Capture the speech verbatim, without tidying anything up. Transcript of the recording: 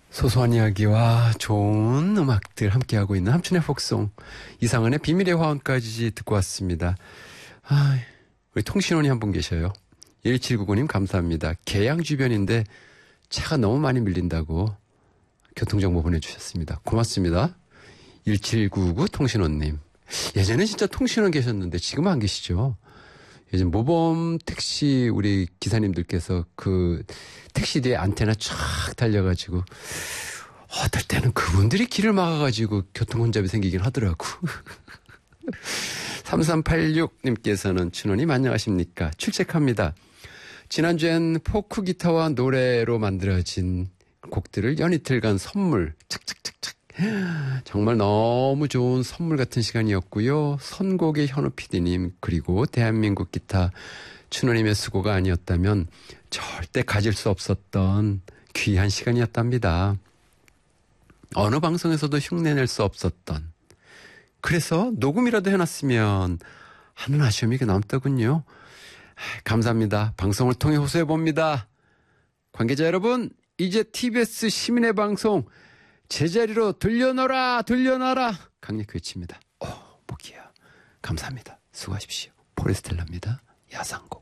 소소한 이야기와 좋은 음악들 함께하고 있는 함춘의 폭송, 이상은의 비밀의 화원까지 듣고 왔습니다. 아, 우리 통신원이 한 분 계셔요. 일칠구구 님 감사합니다. 계양 주변인데 차가 너무 많이 밀린다고 교통정보 보내주셨습니다. 고맙습니다. 일칠구구 통신원님. 예전에 진짜 통신원 계셨는데 지금은 안 계시죠? 요즘 모범 택시 우리 기사님들께서 그 택시 뒤에 안테나 쫙 달려가지고 어떨 때는 그분들이 길을 막아가지고 교통혼잡이 생기긴 하더라고. 삼삼팔육 님께서는 춘원님 안녕하십니까. 출첵합니다. 지난주엔 포크 기타와 노래로 만들어진 곡들을 연이틀간 선물 착착착착 정말 너무 좋은 선물 같은 시간이었고요. 선곡의 현우 피디님 그리고 대한민국 기타 춘호님의 수고가 아니었다면 절대 가질 수 없었던 귀한 시간이었답니다. 어느 방송에서도 흉내낼 수 없었던, 그래서 녹음이라도 해놨으면 하는 아쉬움이 남더군요. 감사합니다. 방송을 통해 호소해봅니다. 관계자 여러분, 이제 티비에스 시민의 방송 제자리로 돌려놓아라 돌려놔라 강력 외칩니다. 오, 목이야. 감사합니다. 수고하십시오. 포레스텔라입니다. 야상곡.